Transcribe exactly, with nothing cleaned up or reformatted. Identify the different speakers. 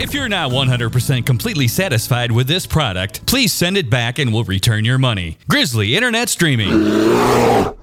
Speaker 1: If you're not one hundred percent completely satisfied with this product, please send it back and we'll return your money. Grizzly Internet Streaming.